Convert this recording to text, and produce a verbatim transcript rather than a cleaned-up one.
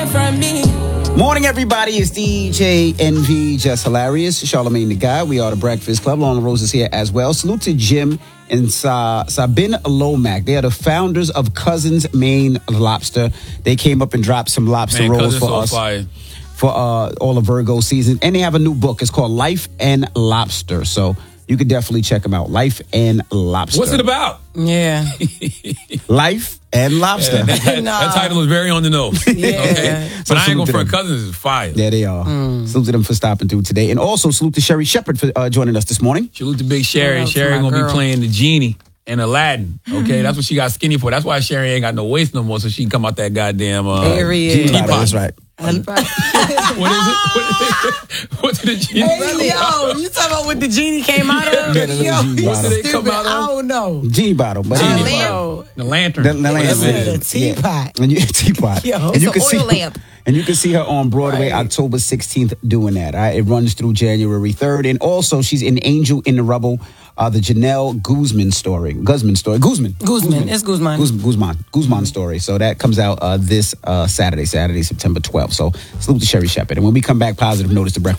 from me. Morning, everybody. It's D J N V, Just Hilarious. Charlamagne the Guy. We are the Breakfast Club. Lauren Rose is here as well. Salute to Jim and Sa- Sabin Lomac. They are the founders of Cousins Maine Lobster. They came up and dropped some lobster Man, rolls Cousins for so us fire. for uh, all of Virgo season. And they have a new book. It's called Life and Lobster. So you could definitely check them out. Life and Lobster. What's it about? Yeah. Life and Lobster. Yeah, that, that, that title is very on the nose. Yeah. Okay? So But I ain't salute going to for them. Cousins is fire. There they are. Salute to them for stopping through today. And also salute to Sherry Shepard for uh, joining us this morning. Salute to Big Sherry. Shout out to Sherry my gonna girl. be playing the genie and Aladdin. Okay, that's what she got skinny for. That's why Sherry ain't got no waist no more, so she can come out that goddamn uh, Period. genie Right, pot. that's right. What is it? What is it? What's the genie? Hey, yo, you talking about what the genie came out of? Yeah, the little Yo, genie you bottle. They come stupid. out of- I don't know. Genie bottle. But Genie anyway. bottle. The lantern. The, the Whatever lantern. it The is. teapot. And you, teapot. Yo, and it's you an can see oil lamp. And you can see her on Broadway Right. October sixteenth doing that. All right? It runs through January third. And also, she's in Angel in the Rubble, uh, the Janelle Guzman story. Guzman story. Guzman. Guzman. It's Guzman. Guzman. Guzman. Guzman story. So that comes out uh, this uh, Saturday, Saturday, September twelfth. So salute to Sherry Shepard. And when we come back, Positive Notice, the breakfast.